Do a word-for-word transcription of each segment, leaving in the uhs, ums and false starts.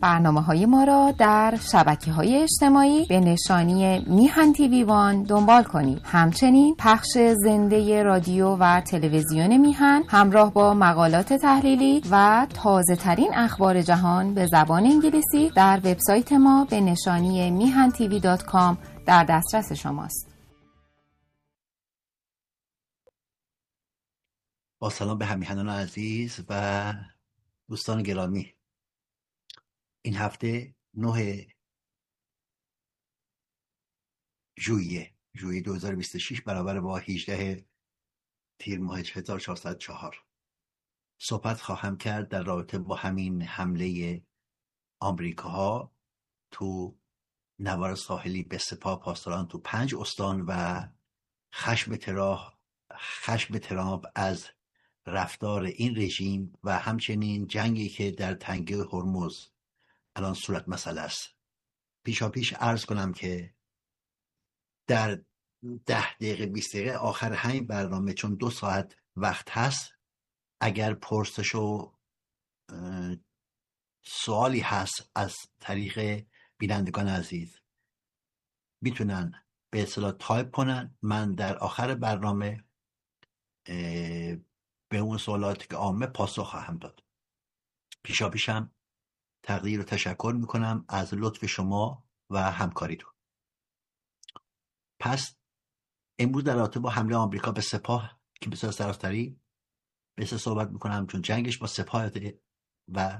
برنامه‌های ما را در شبکه‌های اجتماعی به نشانی میهن تیوی وان دنبال کنید. همچنین پخش زنده رادیو و تلویزیون میهن همراه با مقالات تحلیلی و تازه‌ترین اخبار جهان به زبان انگلیسی در وبسایت ما به نشانی میهن تیوی دات کام در دسترس شماست. با سلام به همیهنان عزیز و دوستان گرامی، این هفته نه ژوئیه ژوئیه دو هزار و بیست و شش برابر با هجدهم تیر ماه هزار و چهارصد و چهار صحبت خواهم کرد در رابطه با همین حمله آمریکاها تو نوار ساحلی به سپاه پاسداران تو پنج استان و خشم ترامپ خشم ترامپ از رفتار این رژیم و همچنین جنگی که در تنگه هرمز الان صورت مسئله است. پیشا پیش عرض کنم که در ده دقیقه بیست دقیقه آخر همین برنامه، چون دو ساعت وقت هست، اگر پرسش و سوالی هست از طریق بینندگان عزیز میتونن به اصطلاح تایپ کنن، من در آخر برنامه به اون سوالاتی که عامه پاسخ خواهم داد. پیشا پیشم تقدیر و تشکر میکنم از لطف شما و همکاریتون. پس امروز در رابطه با حمله آمریکا به سپاه که بسیار سراسری بسیار صحبت میکنم، چون جنگش با سپاه و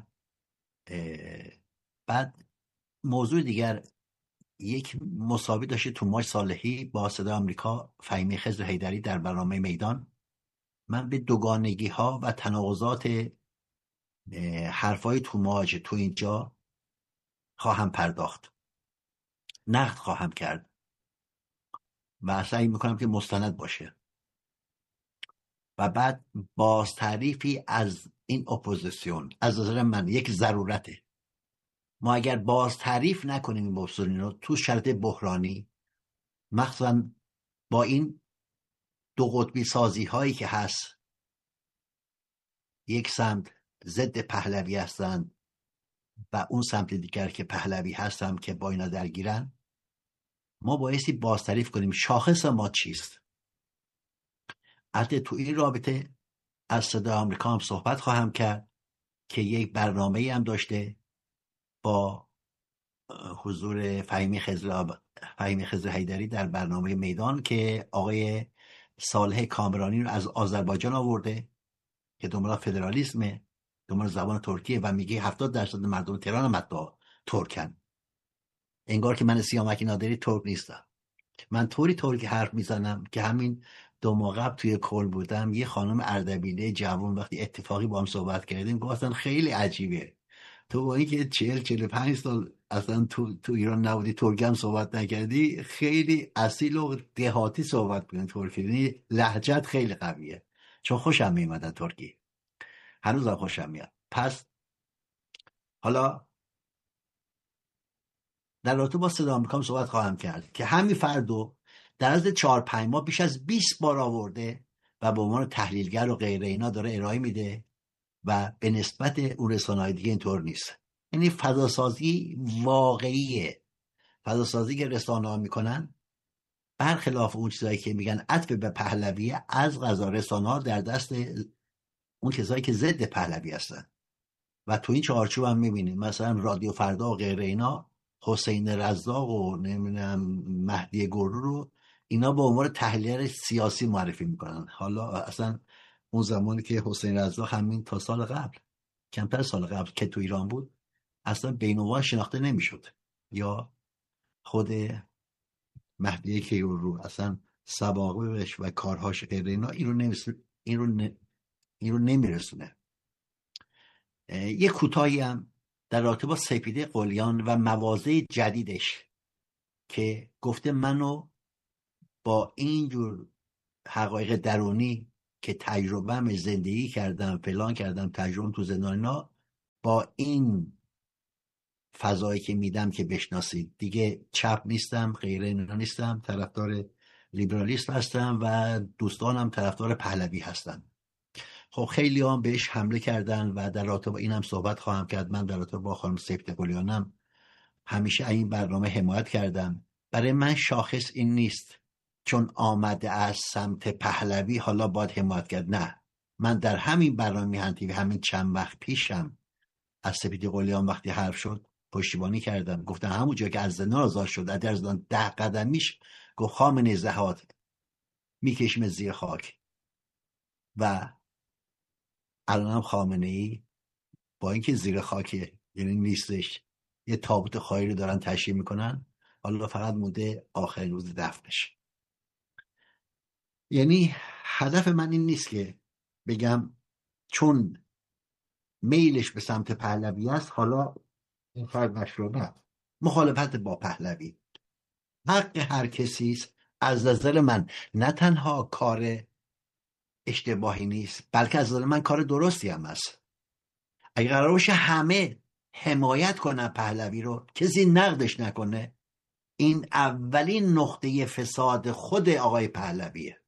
بعد موضوع دیگر، یک مسابقه داشته توماس صالحی با صدای آمریکا فهیمه خضر حیدری در برنامه میدان. من به دوگانگی ها و تناقضات حرفای توماج تو اینجا خواهم پرداخت، نقد خواهم کرد و سعی میکنم که مستند باشه و بعد باز تعریفی از این اپوزیسیون از نظر من یک ضرورته. ما اگر باز تعریف نکنیم این اپوزیسیون رو تو شرط بحرانی، مخصوصا با این دو قطبی سازی هایی که هست، یک سمت ضد پهلوی هستن و اون سمت دیگر که پهلوی هستن که با اینا درگیرن، ما بایستی باز تعریف کنیم شاخص ما چیست. البته تو این رابطه از صدای آمریکا هم صحبت خواهم کرد که یک برنامه‌ای هم داشته با حضور فهیمه خضر فهیمه خضر حیدری در برنامه میدان که آقای صالح کامرانی رو از آذربایجان آورده که دنبال فدرالیسمه، دنبال زبان ترکیه و میگه هفتاد درصد مردم تهران هم حتی ترکن. انگار که من سیامک نادری ترک نیستم. من طوری ترکی حرف میزنم که همین دو ماه قبل توی کل بودم، یه خانم اردبیله جوان وقتی اتفاقی با هم صحبت کردیم گفتن خیلی عجیبه تو با اینکه چهل چهل و پنج سال اصلا تو تو ایران نبودی ترکی هم صحبت نکردی، خیلی اصیل و دهاتی صحبت می‌کنی ترکی، یعنی لهجت خیلی قویه. چون خوشم میومد ترکی، هنوزم خوشم میاد. پس حالا در رابطه با صدای آمریکا صحبت خواهم کرد که همین فردو در از چهار پنج ماه بیش از بیست بار آورده و به عنوان تحلیلگر و غیره اینا داره ارائه میده و به نسبت اون رسانه‌های دیگه اینطور نیست. یعنی فضاسازی واقعیه، فضاسازی که رسانه‌ها میکنن برخلاف اون چیزایی که میگن عطف به پهلویه، از قضا رسانه‌ها در دست اون کسایی که ضد پهلوی هستن و تو این چارچوب هم میبینیم مثلا رادیو فردا و غیره اینا حسین رزاق و نمیدونم مهدی گرو رو اینا به عنوان تحلیلگر سیاسی معرفی میکنن. حالا اصلا اون زمانی که حسین رزاق همین تا سال قبل، کمتر سال قبل که تو ایران بود، اصلا بین‌النهاد شناخته نمیشد، یا خود مهدی گرو اصلا سابقه‌اش و کارهاش غیره اینا این رو نمیرسونه این رو ن... این رو نمیرسونه. یه کوتاهی هم در رابطه با سپیده قلیان و مواضع جدیدش که گفته منو با اینجور حقایق درونی که تجربه‌ام زندگی کردم فلان کردم تجربه تو زندانینا، با این فضایی که میدم که بشناسید دیگه چپ نیستم، غیره اینا نیستم، طرفدار لیبرالیسم هستم و دوستانم طرفدار پهلوی هستن. خب خیلی هم بهش حمله کردن و در رابطه با اینم صحبت خواهم کرد. من در رابطه با خانم سپید قلیانم همیشه این برنامه حمایت کردم. برای من شاخص این نیست چون آمده از سمت پهلوی حالا باید حمایت کرد. نه، من در همین برنامه میهن تیوی همین چند وقت پیشم از سپید قلیان وقتی حرف شد پشتیبانی کردم. گفتم همون جا که از زندان آزاد شد از زندان ده قدمیش گفت خامنه‌ای زهاد میکشیم زیر خاک. و الانم خامنه‌ای با اینکه زیر خاکه، یعنی نیستش، یه تابوت خالی رو دارن تشییع میکنن. حالا فقط مونده آخرین روز دفنش. یعنی هدف من این نیست که بگم چون میلش به سمت پهلوی است حالا این فرد مشروع. مخالفت با پهلوی حق هر کسی است. از نظر من نه تنها کار اشتباهی نیست بلکه از نظر من کار درستی هم است. اگه قرار باشه همه حمایت کنن پهلوی رو، کسی نقدش نکنه، این اولین نقطه فساد خود آقای پهلویه.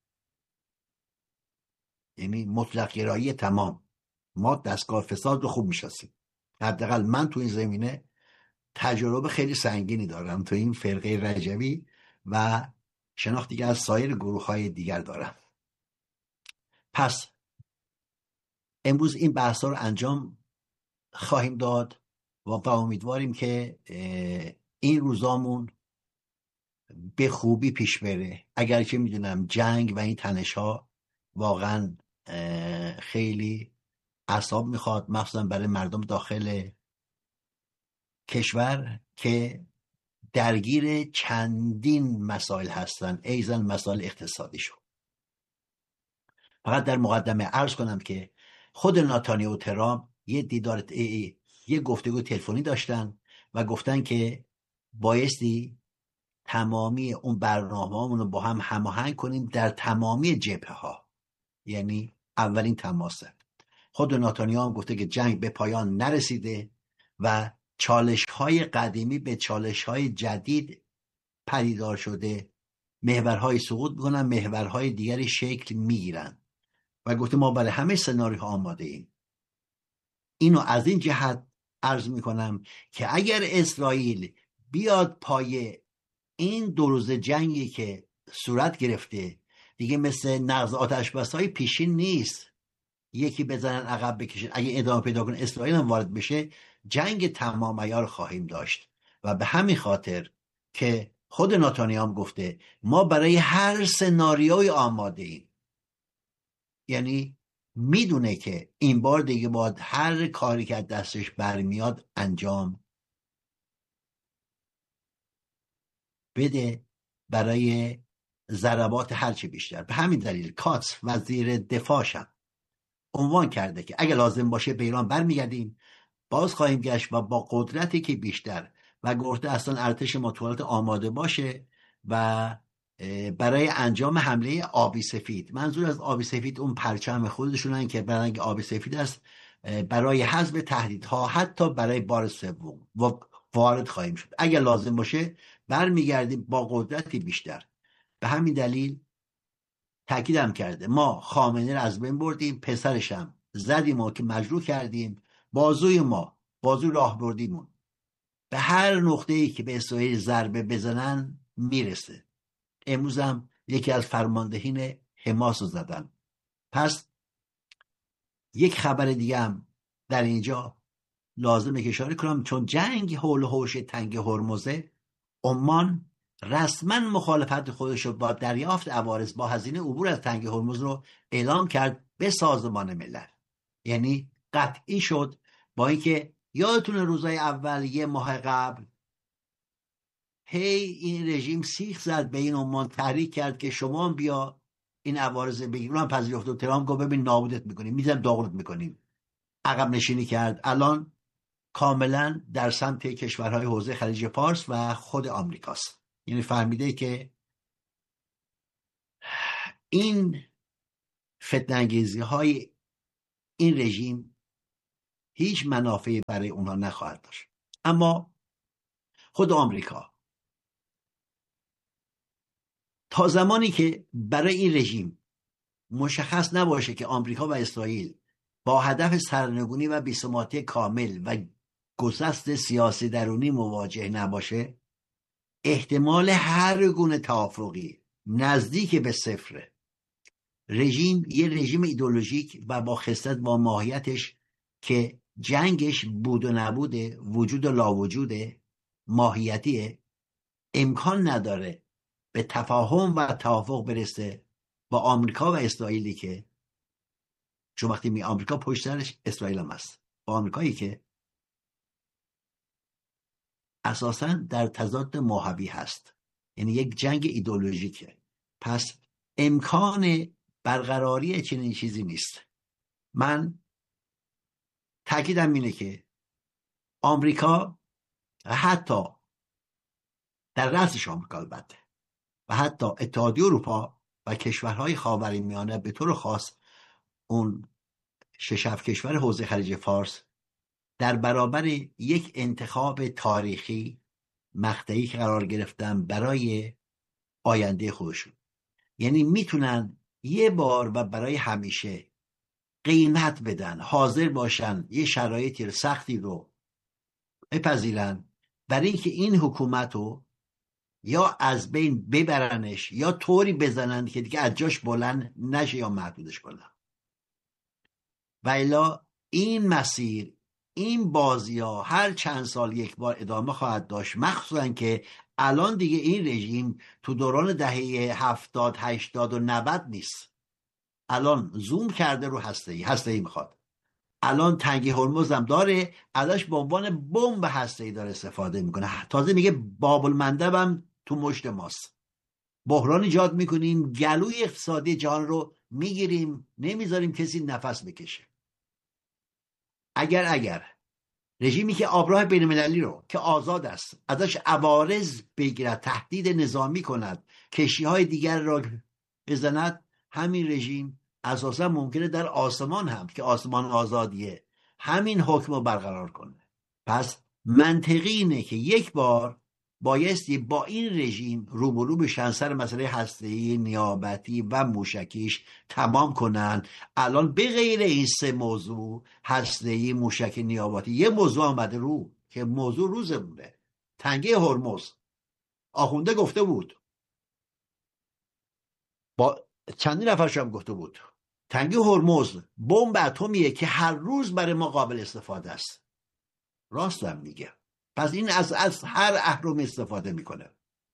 یعنی مطلق گرایی تمام. ما دستگاه فساد رو خوب میشناسیم. حداقل من تو این زمینه تجربه خیلی سنگینی دارم، تو این فرقه رجوی و شناخت دیگه از سایر گروه‌های دیگر دارم. پس امروز این بحث‌ها رو انجام خواهیم داد و امیدواریم که این روزامون به خوبی پیش بره. اگر که میدونم جنگ و این تنش‌ها واقعا خیلی اعصاب میخواد، مخصوصا برای مردم داخل کشور که درگیر چندین مسائل هستن، ایزن مسائل اقتصادی شو. فقط در مقدمه عرض کنم که خود ناتانیاهو و ترامپ یه دیدار ای ای یه گفتگو تلفنی داشتن و گفتن که بایستی تمامی اون برنامه‌مون رو با هم هماهنگ کنیم در تمامی جبهه ها. یعنی اولین تماسه. خود ناتانیاهو هم گفته که جنگ به پایان نرسیده و چالش های قدیمی به چالش های جدید پدیدار شده، محورهای سقوط میکنن، محورهای دیگری شکل میگیرن و گفته ما برای همه سناریوها آماده ایم. اینو از این جهت عرض میکنم که اگر اسرائیل بیاد پای این دو روز جنگی که صورت گرفته دیگه مثل نقض آتش بسای پیشین نیست، یکی بزنن عقب بکشن، اگه ادامه پیدا کنه اسرائیل هم وارد بشه جنگ تمام عیار خواهیم داشت. و به همین خاطر که خود ناتانیاهو هم گفته ما برای هر سناریوی آماده ایم. یعنی میدونه که این بار دیگه باید هر کاری که از دستش برمیاد انجام بده برای ضربات هرچی بیشتر. به همین دلیل کاتس وزیر دفاعشم عنوان کرده که اگه لازم باشه به ایران برمیگردیم، باز خواهیم گشت و با قدرتی که بیشتر و گفته اصلا ارتش ما تو حالت آماده باشه و برای انجام حمله آبی سفید. منظور از آبی سفید اون پرچم خودشونن که برای آبی سفید است، برای حذف تهدیدها حتی برای بار سوم وارد خواهیم شد. اگه لازم باشه برمیگردیم با قدرتی بیشتر. به همین دلیل تاکیدم کرده ما خامنه‌ای رو از بین بردیم، پسرشم زدیم و که مجروح کردیم، بازوی ما بازوی راهبردیمون به هر نقطه‌ای که به اسرائیل ضربه بزنن میرسه. امروز هم یکی از فرماندهین حماس رو زدن. پس یک خبر دیگه هم در اینجا لازمه که اشاره کنم، چون جنگ حول و حوش تنگ هرمزه، عمان رسما مخالفت خودش رو با دریافت عوارض با هزینه عبور از تنگ هرمز رو اعلام کرد به سازمان ملل. یعنی قطعی شد، با اینکه یادتونه روزای اول یه ماه قبل هی این رژیم سیخ زد به این عمان، تحریک کرد که شما بیا این عوارض بگیر، اونم پذیرفت و ترامپ گفت ببین نابودت میکنیم، میذاریم داغونت میکنیم. عقب نشینی کرد. الان کاملا در سمت کشورهای حوزه خلیج فارس و خود آمریکاست. یعنی فهمیده که این فتنه‌انگیزی های این رژیم هیچ منافعی برای اونها نخواهد داشت. اما خود آمریکا تا زمانی که برای این رژیم مشخص نباشه که آمریکا و اسرائیل با هدف سرنگونی و بی‌ثباتی کامل و گسست سیاسی درونی مواجه نباشه، احتمال هر گونه توافقی نزدیک به صفره. رژیم یه رژیم ایدئولوژیک و با خصلت با ماهیتش که جنگش بود و نبوده، وجود و لاوجوده، ماهیتیه، امکان نداره به تفاهم و توافق برسه با آمریکا و اسرائیلی که، چون وقتی می آمریکا پشت سرش اسرائیل هم هست، با آمریکایی که اساساً در تضاد ماهوی هست، یعنی یک جنگ ایدئولوژیکه. پس امکان برقراری چنین چیزی نیست. من تأکیدم اینه که آمریکا حتی در رأسش آمریکا البته و حتی اتحادیه اروپا و کشورهای خاورمیانه به طور خاص اون شش هفت کشور حوزه خلیج فارس در برابر یک انتخاب تاریخی مقطعی قرار گرفتن برای آینده خودشون. یعنی میتونن یه بار و برای همیشه قیمت بدن، حاضر باشن یه شرایطی سختی رو بپذیرن برای اینکه این حکومت رو یا از بین ببرنش یا طوری بزنن که دیگه از جاش بلند نشه یا محدودش کنن. و الا این مسیر، این بازی ها هر چند سال یک بار ادامه خواهد داشت، مخصوصا که الان دیگه این رژیم تو دوران دهه هفتاد هشتاد و نود نیست. الان زوم کرده رو هسته‌ای هسته‌ای میخواد. الان تنگی هرمز هم داره، ازش به عنوان بمب هسته‌ای داره استفاده میکنه. تازه میگه باب المندب هم تو مشت ماست. بحران ایجاد میکنیم، گلوی اقتصادی جهان رو میگیریم، نمیذاریم کسی نفس بکشه. اگر اگر رژیمی که آبراه بین‌المللی رو که آزاد است ازش عوارض بگیرد، تهدید نظامی کند، کشتی‌های دیگر را بزند، همین رژیم اساسا ممکنه در آسمان هم که آسمان آزادیه همین حکم رو برقرار کنه. پس منطقی اینه که یک بار بایستی با این رژیم روبرو بشن، سر مسئله هسته‌ای، نیابتی و موشکیش تمام کنن. الان به غیر این سه موضوع، هسته‌ای، موشکی، نیابتی، یه موضوع آمده رو که موضوع روزه بوده، تنگه هرمز. آخونده گفته بود، با چندین نفرش هم گفته بود، تنگه هرمز بمب اتمیه که هر روز برای ما قابل استفاده است. راست هم میگه. پس این از از هر اهرم استفاده میکنه.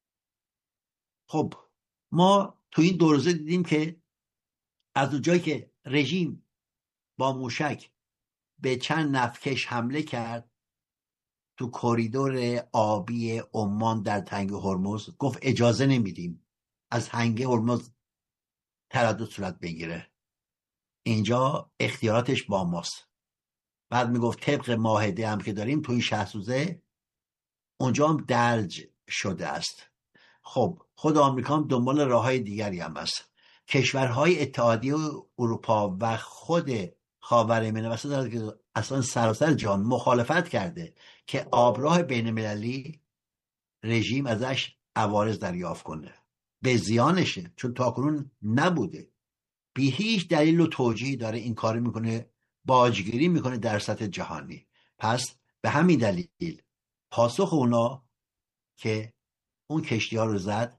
خب ما تو این دو روزه دیدیم که از اونجایی که رژیم با موشک به چند نفتکش حمله کرد تو کریدور آبی عمان در تنگه هرمز، گفت اجازه نمیدیم از تنگه هرمز تردد صورت بگیره، اینجا اختیاراتش با ماست. بعد میگفت طبق معاهده هم که داریم تو این شصت روزه اونجا هم درج شده است. خب خود آمریکا هم دنبال راههای دیگری هم است. کشورهای اتحادیه اروپا و خود خاورمیانه وسط که اصلا سراسر جهان مخالفت کرده که آبراه بین‌المللی رژیم ازش عوارض دریافت کنه، به زیانشه، چون تاکنون نبوده. بی هیچ دلیل و توجیهی داره این کار میکنه، باجگیری میکنه در سطح جهانی. پس به همین دلیل پاسخ اونا که اون کشتی ها رو زد،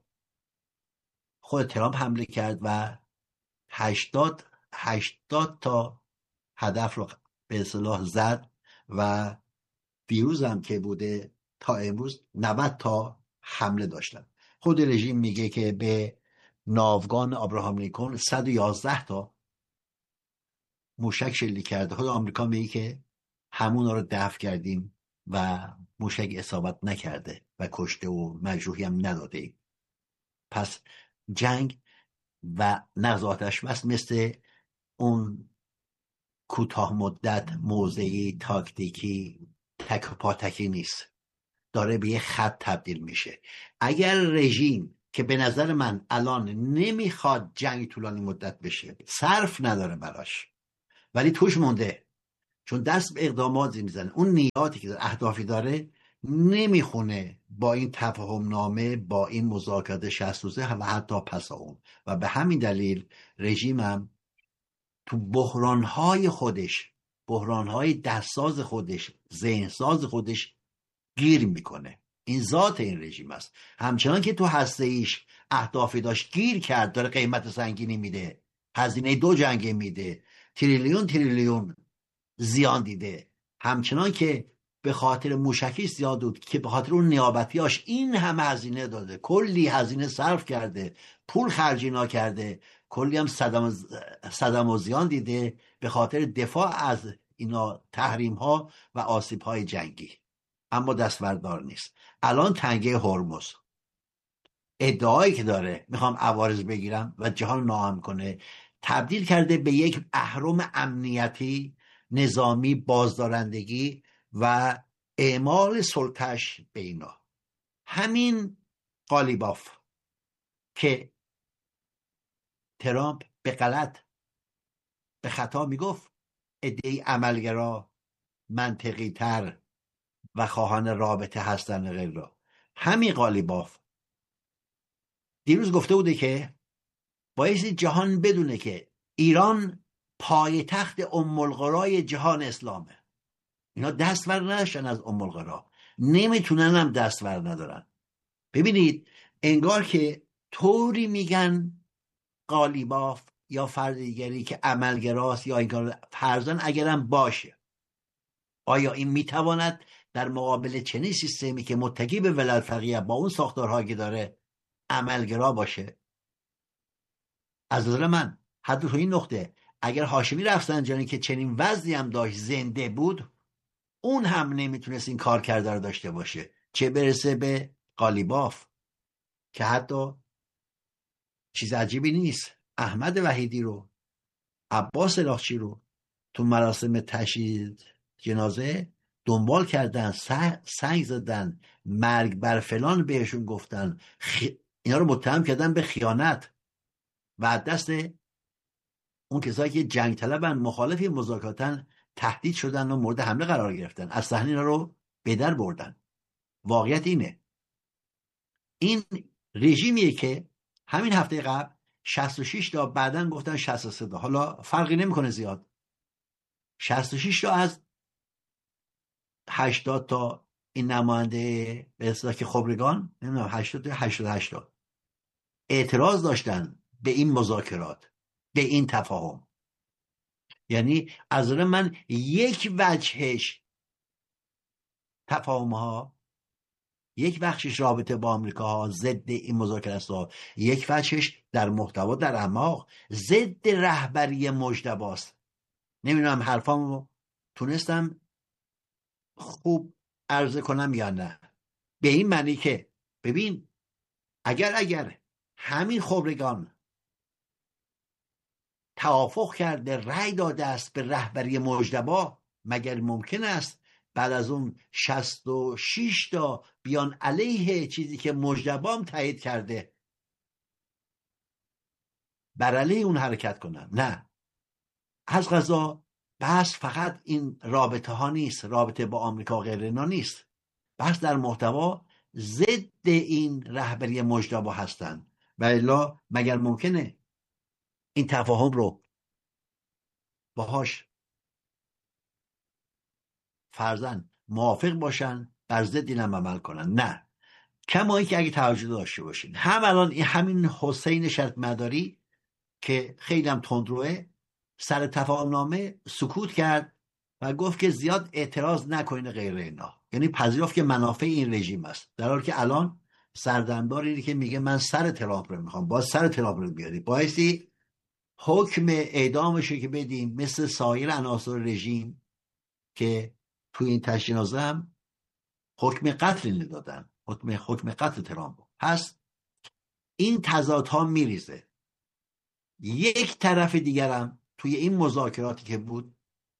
خود ترامپ حمله کرد و هشتاد هشتاد تا هدف رو به اصطلاح زد و دیروز هم که بوده تا امروز نود تا حمله داشتن. خود رژیم میگه که به ناوگان ابراهام لینکلن صد و یازده تا موشک شلیک کرده. خود آمریکا میگه که همون رو دفع کردیم و موشک اصابت نکرده و کشته و مجروحی هم نداده. پس جنگ و نقض آتش بس مثل اون کوتاه مدت موضعی تاکتیکی تک و پاتکی نیست، داره به یه خط تبدیل میشه. اگر رژیم که به نظر من الان نمیخواد جنگ طولانی مدت بشه، صرف نداره براش، ولی توش مونده، چون دست به اقداماتی میزنه، اون نیاتی که داره، اهدافی داره، نمیخونه با این تفاهم نامه، با این مذاکرات شصت روزه و حتی پس اون. و به همین دلیل رژیمم تو بحرانهای خودش، بحرانهای دستساز خودش، ذهنساز خودش گیر میکنه. این ذات این رژیم است. همچنان که تو هسته ایش اهدافی داشت گیر کرد، داره قیمت سنگینی میده، هزینه دو جنگ میده، تریلیون تریلیون زیان دیده. همچنان که به خاطر موشکی زیاد بود که به خاطر اون نیابتیاش این همه هزینه داده، کلی هزینه صرف کرده، پول خرجی نکرده، کلی هم صدم صدم و زیان دیده به خاطر دفاع از اینا تحریم ها و آسیب های جنگی، اما دستوردار نیست. الان تنگه هرمز ادعایی که داره میخوام عوارض بگیرم و جهان ناامن کنه، تبدیل کرده به یک اهرم امنیتی، نظامی، بازدارندگی و اعمال سلطش به اینا. همین قالیباف که ترامپ به غلط به خطا میگفت ادعای عملگرا منطقی تر و خواهان رابطه هستن غیر را، همین قالیباف دیروز گفته بوده که بایستی جهان بدونه که ایران پای تخت ام القرای جهان اسلامه. اینا دستور نداشتن از ام القرا، نمیتونن هم دستور ندارن. ببینید انگار که طوری میگن قالیباف یا فرد دیگری که عملگراست یا این کار، فرضاً اگرم باشه، آیا این میتواند در مقابل چنین سیستمی که متکی به ولایت فقیه با اون ساختارهایی که داره عملگرا باشه؟ از نظر من حتی تو این نقطه اگر هاشمی رفسنجانی که چنین وضعی هم داشت زنده بود، اون هم نمیتونست این کار کرده رو داشته باشه، چه برسه به قالیباف که حتی چیز عجیبی نیست احمد وحیدی رو، عباس لاخچی رو تو مراسم تشییع جنازه دنبال کردن، سنگ زدن، مرگ بر فلان بهشون گفتن، خی... اینا رو متهم کردن به خیانت و دست اون کسایی که جنگ طلبن، مخالفی مذاکراتن، تهدید شدن و مورد حمله قرار گرفتن، از صحنه اینا رو به در بردن. واقعیت اینه این رژیمیه که همین هفته قبل شصت و شش تا، بعدن گفتن شصت و سه تا، حالا فرقی نمیکنه زیاد، شصت و شش تا از هشتاد تا این نماینده به اصطلاح که خبرگان، نمیدونم هشتاد تا هشتاد و هشت تا اعتراض داشتن به این مذاکرات، به این تفاهم. یعنی از نظر من یک وجهش تفاهم ها، یک بخشش رابطه با آمریکا ها ضد این مذاکرات ها، یک وجهش در محتوا در اعماق ضد رهبری مجتبی است. نمیدونم حرفامو تونستم خوب عرضه کنم یا نه، به این معنی که ببین اگر اگر همین خبرگان توافق کرده، رأی داده است به رهبری مجتبی، مگر ممکن است بعد از اون شصت و شش تا بیان علیه چیزی که مجتبی هم تایید کرده بر علیه اون حرکت کنن؟ نه. از قضا بحث فقط این رابطه ها نیست، رابطه با آمریکا غیر اینا نیست، بحث در محتوا ضد این رهبری مجتبی هستن. و الا مگر ممکنه این تفاهم رو باهاش فرضاً موافق باشن، بر ضد اینم عمل کنن؟ نه. کمایی که اگه توجه داشته باشین، هم الان همین حسین شرط مداری که خیلی هم تندروه، سر تفاهم نامه سکوت کرد و گفت که زیاد اعتراض نکنین غیر اینا، یعنی پذیرفت که منافع این رژیم است، در حالی که الان سردمداری که میگه من سر ترامپ رو میخوام، باز سر ترامپ رو بیاری، بایستی حکم اعدامشو که بدیم مثل سایر عناصر رژیم که توی این تشنازه هم حکم قتل ندادن، حکم حکم قتل ترامپ هست. این تضادها میریزه. یک طرف دیگرم توی این مذاکراتی که بود،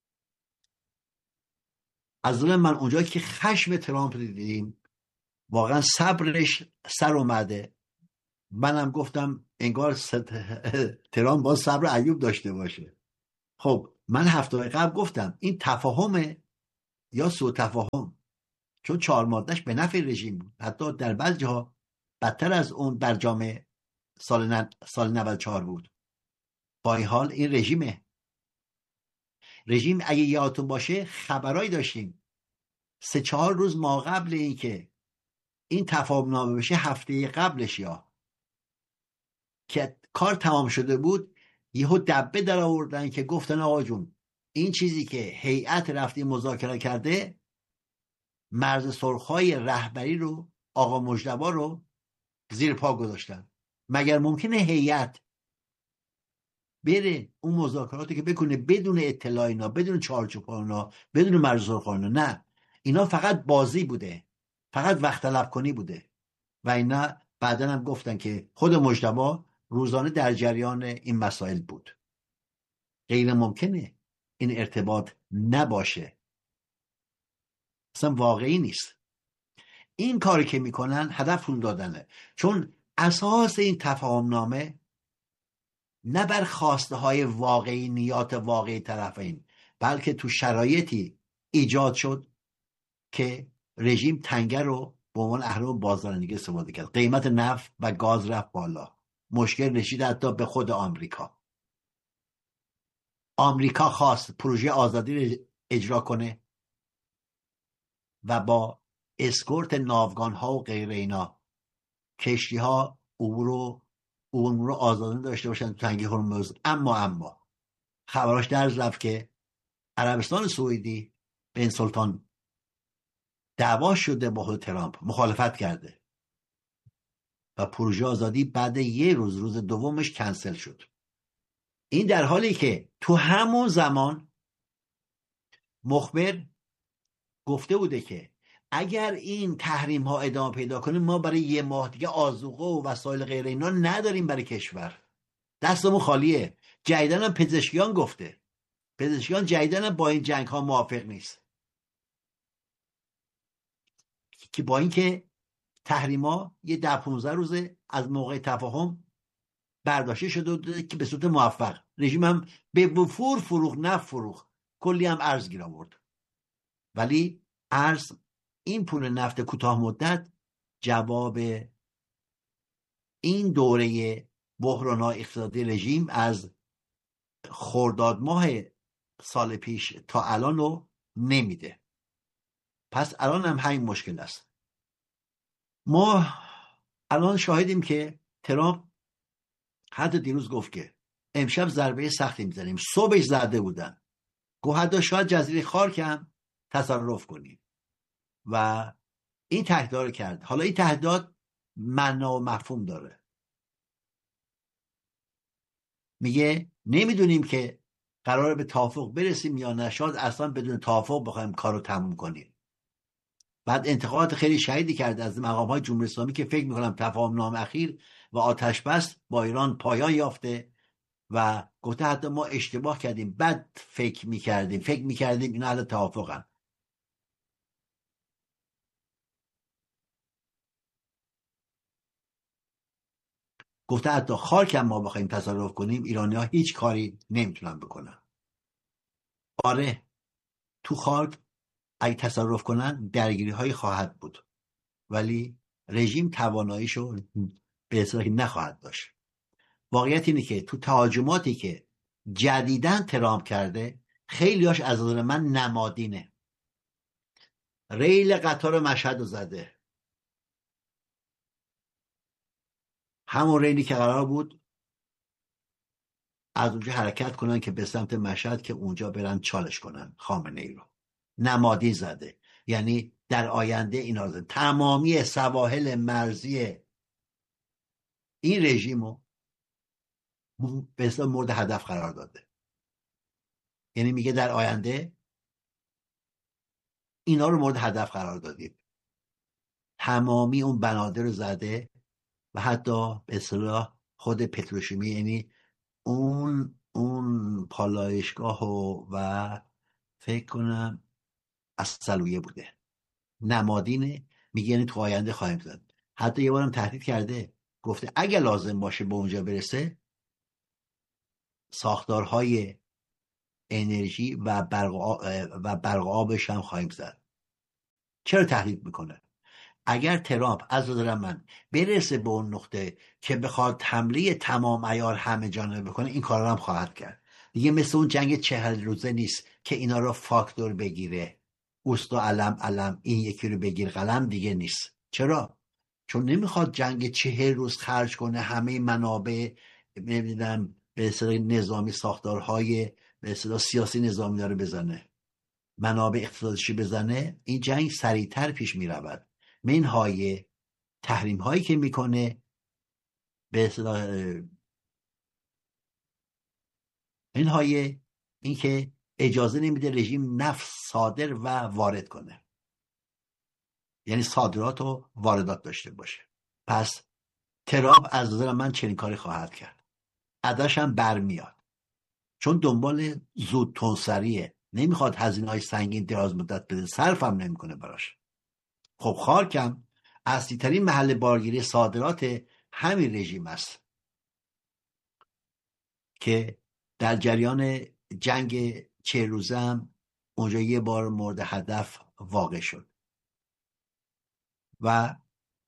از نظر من اونجایی که خشم ترامپ دیدیم واقعا صبرش سر اومده. منم گفتم انگار ترامپ با صبر ایوب داشته باشه. خب من هفته قبل گفتم این تفاهم یا سوء تفاهم، چون چهار مادهش به نفع رژیم بود، حتی در بعضی جاها بدتر از اون برجام سال سال نود و چهار بود. با این حال این رژیمه رژیم اگه یادتون باشه خبرایی داشتیم سه چهار روز ما قبل این که این تفاهم نامه بشه، هفته قبلش یا که کار تمام شده بود، یهو دبه در آوردن که گفتن آقا جون این چیزی که هیئت رفتی مذاکره کرده مرز سرخای رهبری رو، آقا مجتبی رو زیر پا گذاشتن. مگر ممکنه هیئت بره اون مذاکراتی که بکنه بدون اطلاع اینا، بدون چارچوب اینا، بدون مرز سرخ اینا؟ نه، اینا فقط بازی بوده، فقط وقت طلب کنی بوده. و اینا بعدن هم گفتن که خود مجتبی روزانه در جریان این مسائل بود. غیر ممکنه این ارتباط نباشه، اصلا واقعی نیست. این کاری که میکنن هدفشون دادنه، چون اساس این تفاهم نامه نه بر خواسته های واقعی، نیات واقعی طرفین، بلکه تو شرایطی ایجاد شد که رژیم تنگه رو به عنوان اهرم بازرگانی استفاده کرد. قیمت نفت و گاز رفت بالا، مشکل رسید حتی به خود آمریکا. آمریکا خواست پروژه آزادی رو اجرا کنه و با اسکورت ناوگان ها و غیر اینا کشتی ها عبور رو عبور رو آزادانه داشته باشن تو تنگه هرمز. اما اما خبراش در رفت که عربستان سعودی بن سلطان دعوا شده با خود ترامپ، مخالفت کرده و پروژه آزادی بعد یه روز روز دومش کنسل شد. این در حالی که تو همون زمان مخبر گفته بوده که اگر این تحریم ها ادامه پیدا کنه ما برای یه ماه دیگه آذوقه و وسایل غیر اینا نداریم برای کشور، دستمون خالیه. جدیدن هم پزشکیان گفته، پزشکیان جدیدن هم با این جنگ ها موافق نیست، که با اینکه تحریما یه ده پونزده روزه از موقع تفاهم برداشته شده که به صورت موفق رژیم هم به وفور فروخ، نه فروخ، کلی هم ارز گیر آورد. ولی ارز، این پول نفت کوتاه مدت جواب این دوره بحران‌های اقتصادی رژیم از خرداد ماه سال پیش تا الان رو نمیده. پس الان هم همین مشکل است. ما الان شاهدیم که ترامپ حتی دیروز گفت که امشب ضربه سختی میزنیم، صبحش زده بودن، گفت حتی شاید جزیره خارک هم تصرف کنیم و این تهدید کرد. حالا این تهدید معنا و مفهوم داره، میگه نمیدونیم که قراره به توافق برسیم یا نه، شاید اصلا بدون توافق بخوایم کارو تموم کنیم. بعد انتقادات خیلی شدیدی کرد از مقام‌های جمهوری اسلامی که فکر می‌کنم تفاهم نامه اخیر و آتش بس با ایران پایان یافته و گفته حتی ما اشتباه کردیم، بد فکر می‌کردیم فکر می‌کردیم اینا حالا توافقن. گفته حتی خارک هم ما بخوایم تصرف کنیم ایرانی‌ها هیچ کاری نمیتونن بکنن. آره، تو خارک اگه تصرف کنن درگیری های خواهد بود، ولی رژیم تواناییشو به اصطلاح نخواهد داشت. واقعیت اینه که تو تهاجماتی که جدیداً ترامپ کرده خیلیاش از نظر من نمادینه. ریل قطار مشهد رو زده، همون ریلی که قرار بود از اونجا حرکت کنن که به سمت مشهد که اونجا برن چالش کنن خامنه ای رو، نمادین زده. یعنی در آینده اینا زده. تمامی سواحل مرزی این رژیم رو به اصطلاح مورد هدف قرار داده. یعنی میگه در آینده اینا رو مورد هدف قرار دادیم. تمامی اون بنادر رو زده و حتی به اصطلاح خود پتروشیمی، یعنی اون اون پالایشگاه و, و فکر کنم اصلویه بوده، نمادینه. میگه یعنی تو آینده خواهیم زد. حتی یه بارم تهدید کرده، گفته اگه لازم باشه به اونجا برسه ساختارهای انرژی و برق و برق آبش هم خواهیم زد. چرا تهدید میکنه؟ اگر ترامپ از نظر من برسه به اون نقطه که بخواد حمله تمام عیار همه جانبه بکنه، این کار هم خواهد کرد. دیگه مثل اون جنگ چهل روزه نیست که اینا رو فاکتور بگیره، اوست و علم علم این یکی رو بگیر قلم، دیگه نیست. چرا؟ چون نمیخواد جنگ چهل روز خرج کنه همه منابع نمیدونم به اصطلاح نظامی ساختارهای به اصطلاح سیاسی نظامی داره بزنه، منابع اقتصادیشی بزنه. این جنگ سریعتر پیش میرود. منهای تحریم هایی که میکنه به اصطلاح منهای این که اجازه نمیده رژیم نفت صادر و وارد کنه، یعنی صادرات و واردات داشته باشه. پس ترامپ از نظر من چنین کاری خواهد کرد، اداش هم برمیاد، چون دنبال زود تونسریه، نمیخواد هزینه های سنگین دراز مدت بده، صرف هم نمیکنه براش. خب خارکم اصلی ترین محل بارگیری صادرات همین رژیم است که در جریان جنگ چه روزه هم اونجا یه بار مورد هدف واقع شد و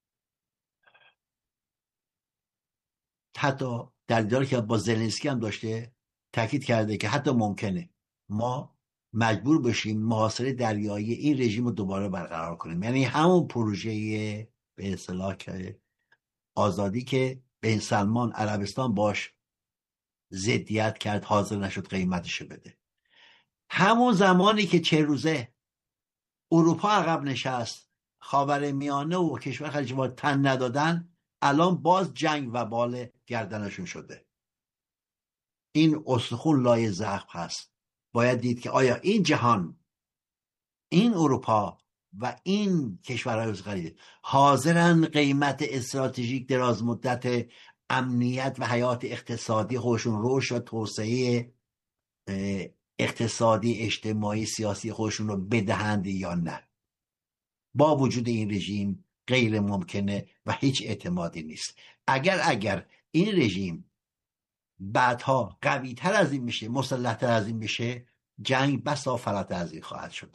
حتی در دیداری که با زلنسکی هم داشته تاکید کرده که حتی ممکنه ما مجبور بشیم محاصره دریایی این رژیم رو دوباره برقرار کنیم، یعنی همون پروژه به اصطلاح که آزادی که بن سلمان عربستان باش ضدیت کرد، حاضر نشد قیمتشو بده. همون زمانی که چه روزه اروپا عقب نشست، خاورمیانه و کشور خلیج فارس تن ندادن، الان باز جنگ و بال گردنشون شده. این استخون لای زخم هست. باید دید که آیا این جهان، این اروپا و این کشورهای خلیج حاضرن قیمت استراتژیک دراز مدت امنیت و حیات اقتصادی خودشون، رشد و توسعه اقتصادی اجتماعی سیاسی خودشون رو بدهند یا نه؟ با وجود این رژیم غیر ممکنه و هیچ اعتمادی نیست. اگر اگر این رژیم بعدها قوی تر از این میشه، مسلح تر از این میشه، جنگ بسا فراتر از این خواهد شد.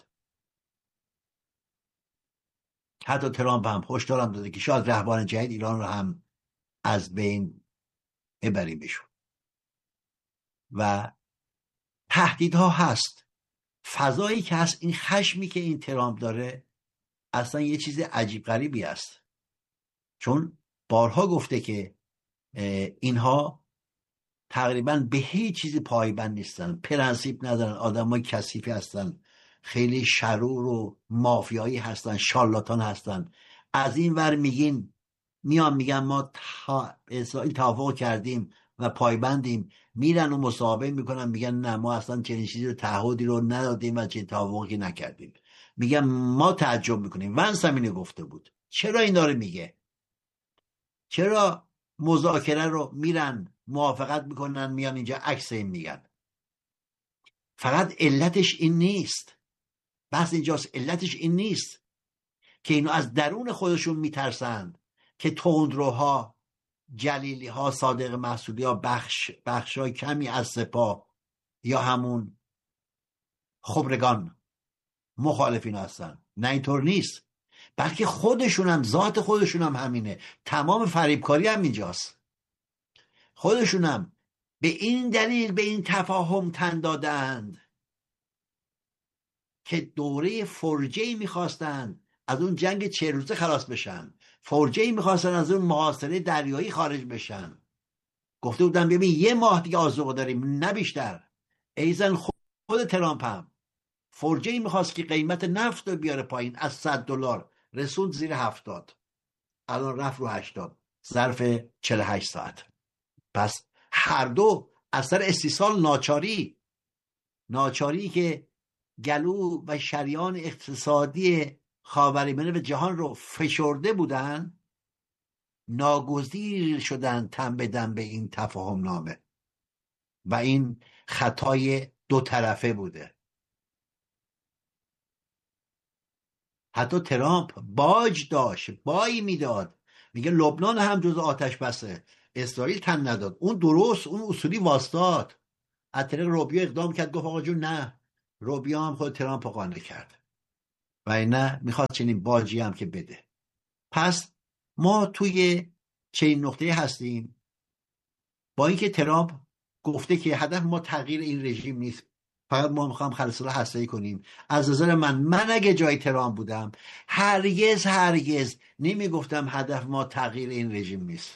حتی ترامپ هم هشدارم داده که شاید رهبران جدید ایران رو هم از بین ببریم بشون و تهدیدها هست. فضایی که هست، این خشمی که این ترامپ داره اصلا یه چیز عجیب غریبی است، چون بارها گفته که اینها تقریبا به هیچ چیزی پایبند نیستن، پرنسیپ ندارن، آدمای کثیفی هستن، خیلی شرور و مافیایی هستن، شارلاتان هستن. از این ور میگین میان میگن ما تا اسرائیل توافق کردیم و پایبندیم، میرن و مصاحبه میکنن میگن نه ما اصلا چنین چیزی رو تعهدی رو ندادیم و چنین توافقی نکردیم. میگن ما تعجب میکنیم، ونس هم اینو گفته بود. چرا اینا رو میگه؟ چرا مذاکره رو میرن موافقت میکنن میان اینجا عکس این میگن؟ فقط علتش این نیست، بس اینجاست، علتش این نیست که اینو از درون خودشون میترسن که تندروها، جلیلی ها، صادق محسودی ها، بخش بخش های کمی از سپاه یا همون خبرگان مخالفین هستن. نه اینطور نیست، بلکه خودشون هم، ذات خودشون هم همینه. تمام فریبکاری هم اینجاست. خودشون هم به این دلیل به این تفاهم تن دادند که دوره فرجه‌ای میخواستند از اون جنگ چه روزه خلاص بشن، فرجه‌ای میخواستن از اون محاصره دریایی خارج بشن. گفته بودن ببین یه ماه دیگه آذوقه داریم، نه بیشتر. ایزن خود ترامپ هم فرجه‌ای میخواست که قیمت نفت رو بیاره پایین، از صد دلار رسوند زیر هفتاد، الان رفت رو هشتاد ظرف چهل و هشت ساعت. پس هر دو اثر استیصال، ناچاری ناچاری که گلو و شریان اقتصادی خاورمیانه و جهان رو فشرده بودن، ناگزیر شدن تن بدن به این تفاهم نامه و این خطای دو طرفه بوده. حتی ترامپ باج داشت، بایی میداد، میگه لبنان هم جز آتش بسه، اسرائیل تن نداد. اون درست، اون اصولی واسطاد. از طریق روبیو اقدام کرد، گفت آقا جون نه. روبیو هم خود ترامپ قانع کرد و نه میخواد چنین باجی هم که بده. پس ما توی چنین نقطه هستیم، با اینکه ترامپ گفته که هدف ما تغییر این رژیم نیست، فقط ما میخوام خلسله هسته‌ای کنیم. از نظر من من اگه جای ترامپ بودم هرگز هرگز نمیگفتم هدف ما تغییر این رژیم نیست.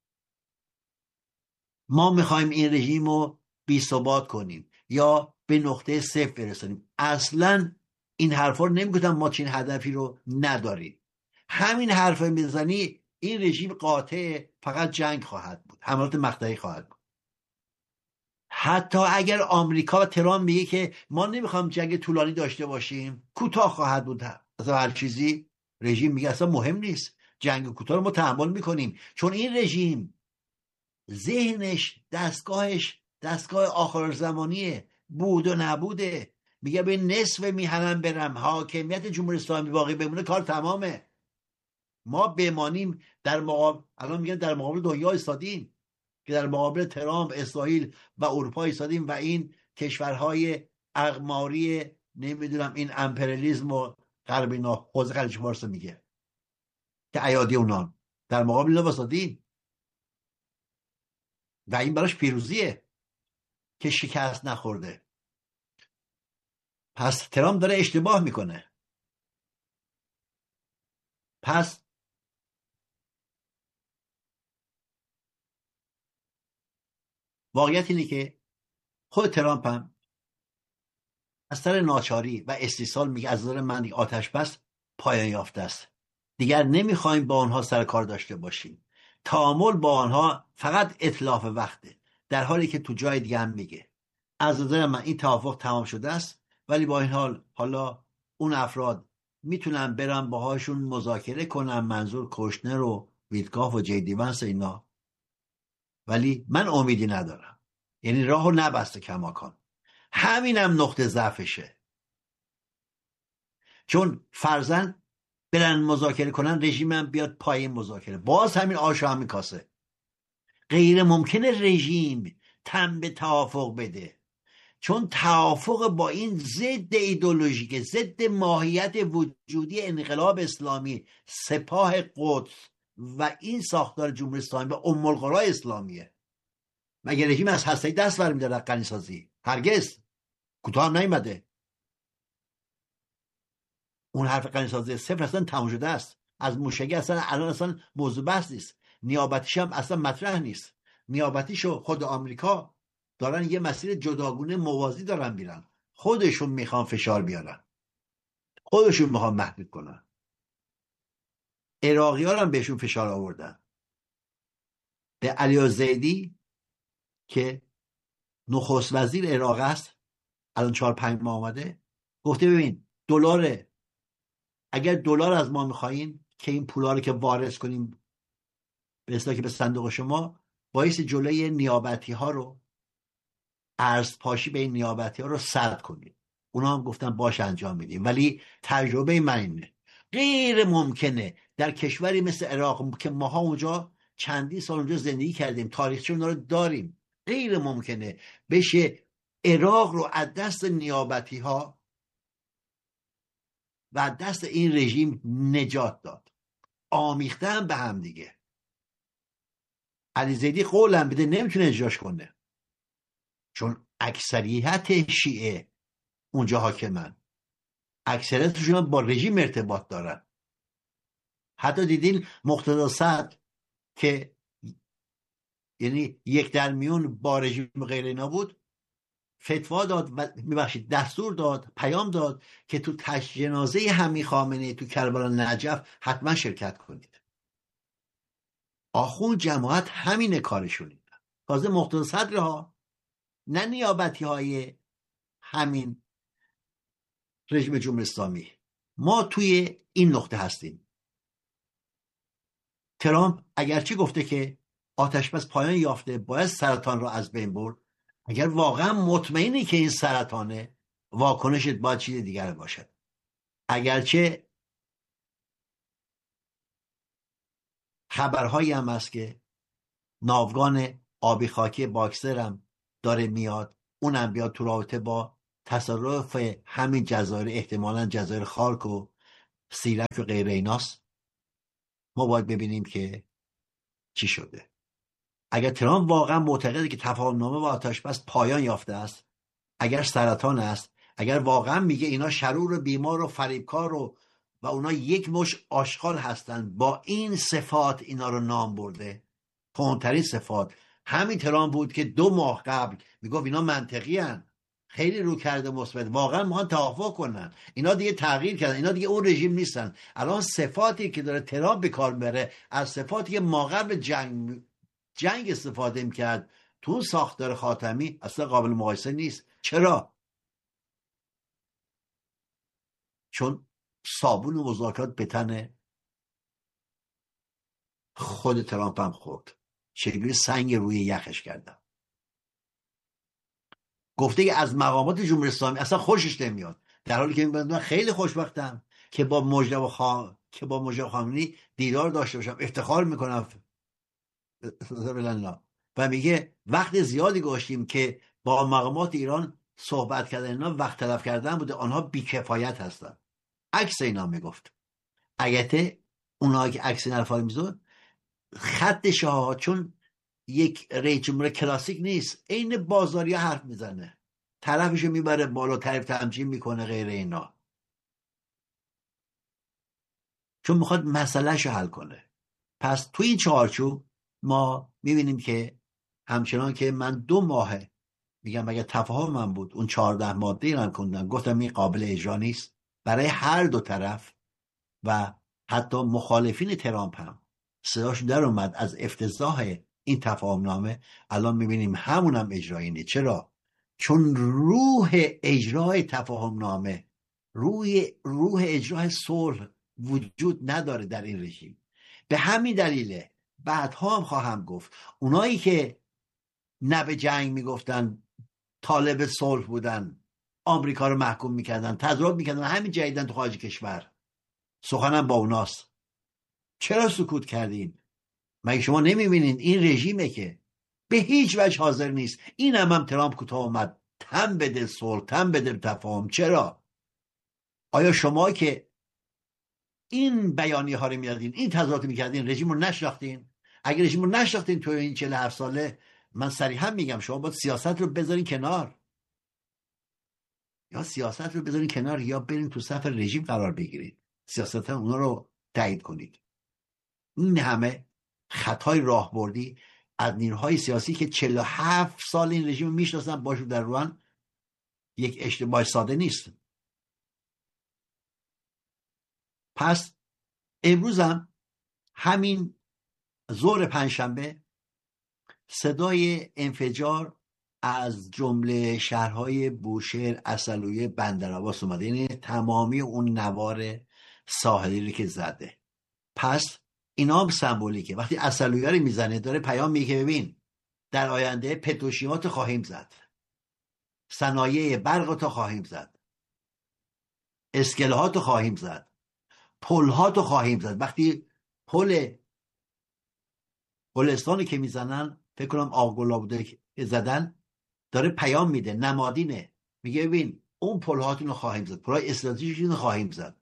ما میخوایم این رژیم رو بی ثبات کنیم یا به نقطه صفر برسونیم. اصلا این حرفا رو نمیگفتم ما چین هدفی رو نداریم. همین حرف میزنی این رژیم قاطع، فقط جنگ خواهد بود، حملات مقطعی خواهد بود. حتی اگر آمریکا و ترامپ میگه که ما نمیخوام جنگ طولانی داشته باشیم، کوتاه خواهد بود، اصلا هر چیزی، رژیم میگه اصلا مهم نیست، جنگ کوتاه رو ما تحمل میکنیم. چون این رژیم ذهنش، دستگاهش دستگاه آخر زمانیه، بود و نبوده. میگه به نصف میهنم برم، حاکمیت جمهوری اسلامی باقی بمونه، کار تمامه. ما بمانیم در مقابل، الان میگن در مقابل دنیا ایستادیم، که در مقابل ترامپ، اسرائیل و اروپا ایستادیم و این کشورهای اقماری، نمیدونم این امپریالیسم و غربی نا حوزه خلیج فارس میگه که ایادی اونان، در مقابل اینا ایستادیم و این براش پیروزیه که شکست نخورده. پس ترامپ داره اشتباه میکنه. پس واقعیت اینه که خود ترامپ هم از سر ناچاری و استیصال میگه از نظر من آتش بس پایان یافته است، دیگر نمیخوایم با آنها سر کار داشته باشیم، تعامل با آنها فقط اتلاف وقته. در حالی که تو جای دیگه هم میگه از نظر من این توافق تمام شده است، ولی با این حال حالا اون افراد میتونن برن باهاشون مذاکره کنن، منظور کوشنر و ویتکاف و جیدی ونس اینا، ولی من امیدی ندارم. یعنی راهو نبسته کماکان. همینم نقطه ضعفشه، چون فرضاً برن مذاکره کنن، رژیمم بیاد پای مذاکره، باز همین آش و همین کاسه. غیر ممکنه رژیم تن به توافق بده، چون توافق با این ضد ایدئولوژیک، ضد ماهیت وجودی انقلاب اسلامی، سپاه قدس و این ساختار جمهوری اسلامی و ام القری اسلامیه. مگه رژیم از هسته دست برمی‌داره در غنی‌سازی؟ هرگز. کوتاه هم نیامده. اون حرف غنی‌سازی صفر اصلا تموم شده است. از موشکی اصلا الان اصلا موضوع بحث نیست. نیابتیش هم اصلا مطرح نیست. نیابتیشو خود آمریکا دارن یه مسیر جداگونه موازی دارن میرن. خودشون میخوان فشار بیارن، خودشون میخوان محدود کنن. عراقی ها هم بهشون فشار آوردن. به علی زیدی که نخست وزیر عراق است، الان چهار پنج ماه آمده، گفته ببین دلار، اگر دلار از ما میخواین که این پولا رو که وارد کنیم به اصطلاح که به صندوق شما، باعث جلوی نیابتی ها رو، ارز پاشی به این نیابتی ها رو سرد کنید. اونا هم گفتن باش انجام میدیم، ولی تجربه من اینه غیر ممکنه در کشوری مثل عراق که ماها اونجا چندی سال اونجا زندگی کردیم، تاریخچه اونا رو داریم، غیر ممکنه بشه عراق رو از دست نیابتی ها و از دست این رژیم نجات داد. آمیخته هم به هم دیگه. علی زیدی قولم بده نمیتونه اجراش کنه، چون اکثریت شیعه اونجا حاکمن، اکثریتشون با رژیم ارتباط دارن. حتی دیدین مقتدا صدر که یعنی یک در میون با رژیم غیر اینا بود، فتوا داد و میبخشید دستور داد، پیام داد که تو تشییع جنازه حمی خامنه‌ای تو کربلا نجف حتما شرکت کنید. آخون جماعت همین کارشونه. تازه مقتدا صدر ها، نه نیابتی های همین رژیم جمهوری اسلامی. ما توی این نقطه هستیم. ترامپ اگرچه گفته که آتش بس پایان یافته، باید سرطان را از بین برد، اگر واقعا مطمئنی که این سرطانه، واکنشت باید چیز دیگر باشد. اگرچه خبرهایی هم هست که ناوگان آبی خاکی باکسر هم داره میاد، اونم بیاد تو رابطه با تصرف همین جزایر، احتمالاً جزایر خارک و سیرک و غیر ایناست. ما باید ببینیم که چی شده. اگر ترامپ واقعا معتقده که تفاهم نامه با آتش بس پایان یافته است، اگر سرطان است، اگر واقعا میگه اینا شرور و بیمار و فریبکار و و اونا یک مش آشغال هستند، با این صفات اینا رو نام برده، کهن‌ترین صفات. همین ترامپ بود که دو ماه قبل میگفت اینا منطقی هن. خیلی رو کرده مثبت، واقعا میخوان توافق کنن، اینا دیگه تغییر کردن، اینا دیگه اون رژیم نیستن. الان صفاتی که داره ترامپ به کار میبره از صفاتی که ما قبل جنگ جنگ استفاده میکرد تو اون ساختار خاتمی اصلا قابل مقایسه نیست. چرا؟ چون صابون مذاکرات به تن خود ترامپ هم خورد، چجوری سنگ روی یخش کردن. گفته که از مقامات جمهوری اسلامی اصلا خوشش نمیاد، در حالی که من خیلی خوشبختم که با مجتبی خا... که با مجتبی خامنه‌ای دیدار داشته باشم، افتخار میکنم و میگه وقت زیادی گذاشتیم که با مقامات ایران صحبت کردن، اینا وقت تلف کردن بوده، آنها بیکفایت هستن. عکس اینا میگفت. البته اونها که عکس اینا رو میذارن خطش ها، چون یک رئیس جمهور کلاسیک نیست، عین بازاریا حرف میزنه، طرفشو میبره بالا، تعریف تمجید میکنه، غیر اینا، چون میخواد مسئلهشو حل کنه. پس توی این چارچوب ما میبینیم که همچنان که من دو ماهه میگم اگه تفاهم من بود اون چهارده ماده ایران کندم، گفتم این قابل اجرا نیست برای هر دو طرف و حتی مخالفین ترامپ هم صداش در اومد از افتضاح این تفاهم نامه. الان میبینیم همون هم اجرایی نیست. چرا؟ چون روح اجرای تفاهم نامه، روح روح اجرای صلح وجود نداره در این رژیم. به همین دلیله بعدها هم خواهم گفت اونایی که نه به جنگ میگفتن، طالب صلح بودن، آمریکا رو محکوم میکردن، تظاهرات میکردن، همین جدیدن تو خارج کشور سخنم با اوناست. چرا سکوت کردین؟ مگه شما نمیبینین این رژیمه که به هیچ وجه حاضر نیست؟ این هم, هم ترامپ کوتاه اومد، تن بده صلح، تن بده تفاهم. چرا؟ آیا شما که این بیانیه ها رو میدادین، این تظاهرات میکردین، رژیم رو نشناختین؟ اگه رژیم رو نشناختین تو این چهل و هفت ساله، من صریحا میگم شما باید سیاست رو بذارین کنار، یا سیاست رو بذارین کنار یا برین تو صف رژیم قرار بگیرید، سیاست اونا رو تایید کنید. این همه خطای راهبردی از نیروهای سیاسی که چهل و هفت سال این رژیم میشناسن باشون در روان، یک اشتباه ساده نیست. پس امروز هم همین ظهر پنجشنبه صدای انفجار از جمله شهرهای بوشهر، عسلویه، بندرعباس اومده، یعنی تمامی اون نوار ساحلی رو که زده. پس اینا هم سمبولیکه. وقتی عسلویه رو میزنه داره پیام میگه که ببین در آینده پتروشیمات خواهیم زد، صنایع برق خواهیم زد، اسکلهات خواهیم زد، پلهات خواهیم زد. وقتی پل گلستانی که میزنن، فکر کنم آقلا بوده که زدن، داره پیام میده، نمادینه، میگه ببین اون پلهاتون رو خواهیم زد، پلهای استراتژیکتون رو خواهیم زد.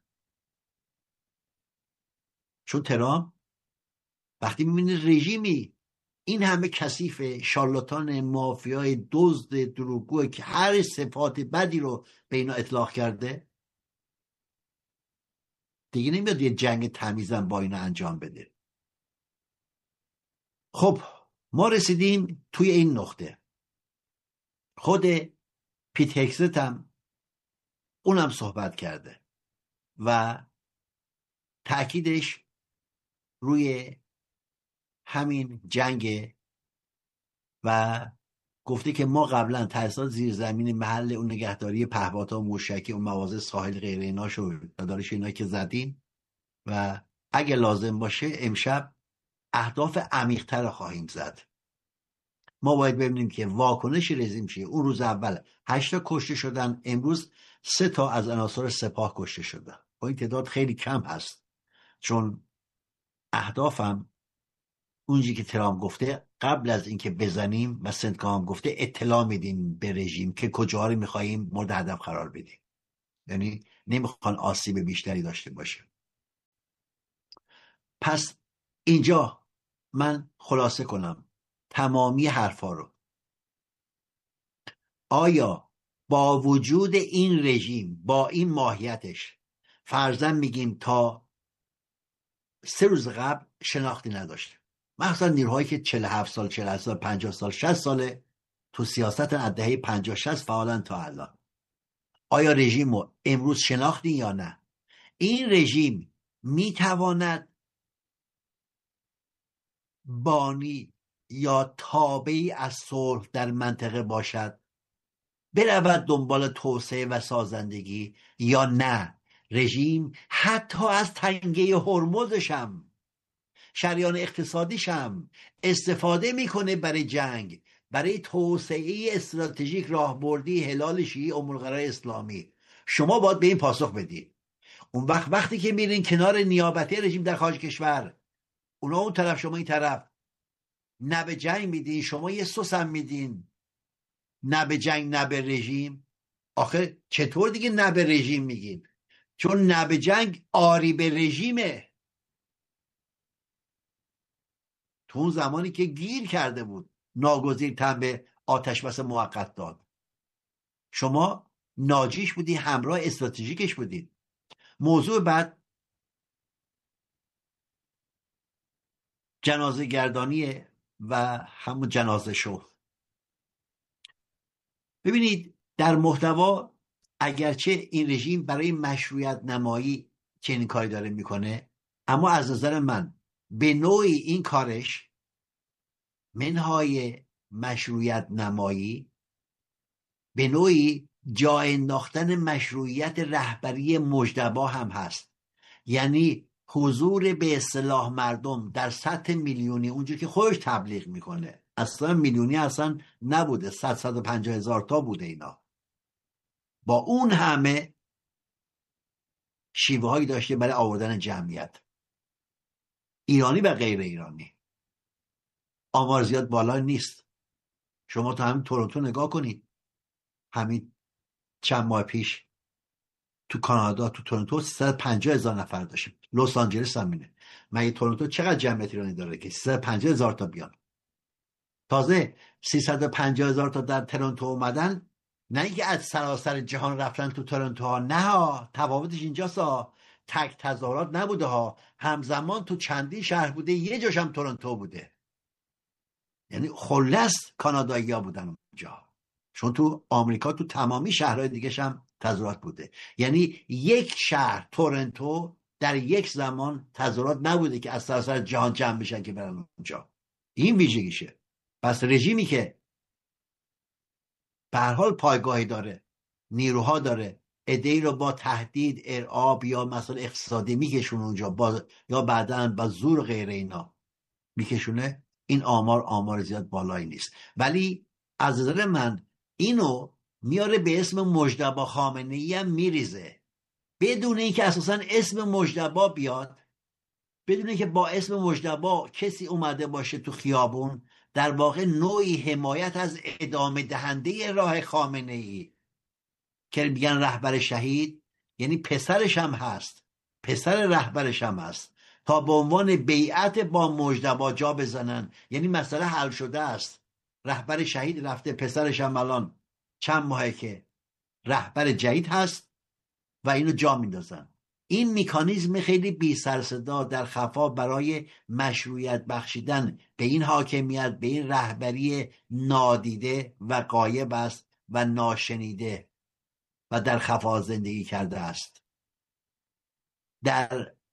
چون ترامپ وقتی میبینه رژیمی این همه کثیف، شارلاتان، مافیای، دزد، دروغگو که هر صفات بدی رو به اینا اطلاق کرده، دیگه نمیاد یه جنگ تمیزن با اینا انجام بده. خب ما رسیدیم توی این نقطه. خود پیت هگست هم اونم صحبت کرده و تأکیدش روی همین جنگ و گفته که ما قبلا تأسیسات زیرزمینی محل اون نگهداری پهپادها و موشکی، اون مواضع ساحل غیر ایناش و دارش اینا که زدیم و اگه لازم باشه امشب اهداف عمیق‌تر خواهیم زد. ما باید ببینیم که واکنش رژیم چیه. اون روز اول هشتا کشته شدن، امروز سه تا از عناصر سپاه کشته شدن. با این تعداد خیلی کم هست، چون اهدافم اونجی که ترامپ گفته قبل از اینکه بزنیم و سنتکام گفته اطلاع میدیم به رژیم که کجاها رو میخواییم مورد هدف قرار بدیم، یعنی نمیخوان آسیب بیشتری داشته باشه. پس اینجا من خلاصه کنم، تمامی حرفا رو. آیا با وجود این رژیم، با این ماهیتش، فرضاً میگیم تا سه روز قبل شناختی نداشته، مخصوصا نیروهایی که چهل و هفت سال، چهل و هشت سال، پنجاه سال، شصت ساله تو سیاست از دهه پنجاه شصت فعالن تا الان، آیا رژیم رو امروز شناختی یا نه؟ این رژیم میتواند بانی یا تابعی از صلح در منطقه باشد، برود دنبال توسعه و سازندگی، یا نه رژیم حتی از تنگه هرمزشم، شریان اقتصادیشم استفاده میکنه برای جنگ، برای توسعه استراتژیک راهبردی هلال شیعی ام القرار اسلامی؟ شما باید به این پاسخ بدید. اون وقت وقتی که میرین کنار نیابتی رژیم در خارج کشور، اونا اون طرف شما این طرف، نه به جنگ میدین، شما یه سوسم میدین، نه به جنگ نه به رژیم. آخه چطور دیگه نه به رژیم میگین؟ چون نه به جنگ آری به رژیمه. تو اون زمانی که گیر کرده بود ناگزیر تن به آتش بس موقت داد، شما ناجیش بودی، همراه استراتژیکش بودید. موضوع بعد جنازه گردانیه و همون جنازه شو. ببینید در محتوا اگرچه این رژیم برای مشروعیت نمایی چنین کاری داره میکنه، اما از نظر من به نوعی این کارش منهای مشروعیت نمایی به نوعی جای انداختن مشروعیت رهبری مجتبی هم هست. یعنی حضور به اصطلاح مردم در سطح میلیونی، اونجور که خودش تبلیغ میکنه، اصلا میلیونی اصلا نبوده، صد صد و پنجاه هزار تا بوده اینا، با اون همه شیوه هایی داشته برای آوردن جمعیت، ایرانی و غیر ایرانی. آمار زیاد بالا نیست. شما تو همین تورنتو نگاه کنید، همین چند ماه پیش تو کانادا تو تورنتو سیصد و پنجاه هزار نفر داشتیم. لس آنجلس هم اینه. مگه تورنتو چقدر جمعیت ایرانی داره که سیصد و پنجاه هزار تا بیان؟ تازه سیصد و پنجاه هزار تا در تورنتو اومدن، نه اینکه از سراسر جهان رفتن تو تورنتو ها، نه ها، تفاوتش اینجاست ها. تک تظاهرات نبوده ها، همزمان تو چندی شهر بوده، یه جاش هم تورنتو بوده. یعنی خلص کانادایی ها بودن اونجا، چون تو آمریکا تو تمامی شهرهای دیگه هم تظاهرات بوده. یعنی یک شهر تورنتو در یک زمان تظاهرات نبوده که از سراسر جهان جمع بشن که برن اونجا. این ویژگیشه. پس رژیمی که به هر حال پایگاهی داره، نیروها داره، عده‌ای رو با تهدید، ارعاب یا مسائل اقتصادی میکشونه اونجا، با یا بعداً با زور و غیر اینا میکشونه، این آمار آمار زیاد بالایی نیست. ولی از نظر من اینو میاره به اسم مجتبی خامنه‌ای هم میریزه، بدون اینکه اساساً اسم مجتبی بیاد، بدون اینکه با اسم مجتبی کسی اومده باشه تو خیابون. در واقع نوعی حمایت از ادامه دهنده راه خامنه‌ای که میگن رهبر شهید، یعنی پسرش هم هست، پسر رهبرش هم هست، تا به عنوان بیعت با مجتبی جا بزنن. یعنی مسئله حل شده است، رهبر شهید رفته، پسرش هم الان چند ماهه که رهبر جدید هست و اینو جا میندازن. این مکانیزم خیلی بی سر صدا در خفا برای مشروعیت بخشیدن به این حاکمیت، به این رهبری نادیده و غایب است و ناشنیده و در خفا زندگی کرده است. در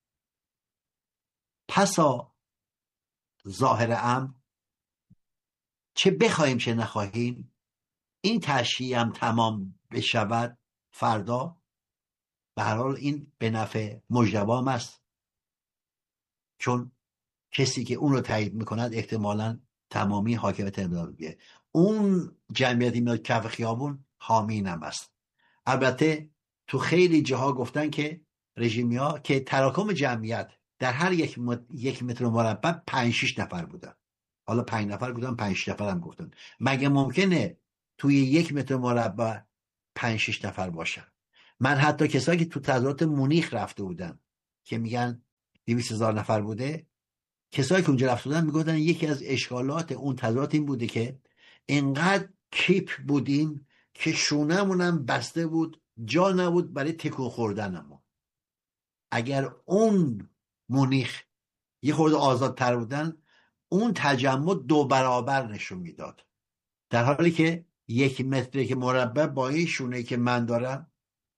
پسا ظاهر امر، چه بخواهیم چه نخواهیم، این تشییع هم تمام بشود فردا، به هر حال این به نفع مجتبی هم است، چون کسی که اون رو تایید میکند احتمالاً تمامی حاکمیت انقلابیه. اون جمعیتی میاد کف خیابون حامی اینم است. البته تو خیلی جاها گفتن که رژیمیا که تراکم جمعیت در هر یک, مت... یک متر مربع پنج شش نفر بودن، حالا پنج نفر بودن، پنج شش نفر هم گفتن. مگه ممکنه توی یک متر مربع پنج شش نفر باشن؟ من حتی کسایی که تو تظاهرات مونیخ رفته بودن که میگن دویست هزار نفر بوده، کسایی که اونجا رفته بودن میگفتن یکی از اشکالات اون تظاهرات این بوده که انقدر کیپ بودیم که شونمونم بسته بود، جا نبود برای تکون خوردنمون. اگر اون مونیخ یه خورده آزادتر بودن، اون تجمع دو برابر نشون میداد، در حالی که یک متر که مربع با این شونه که من دارم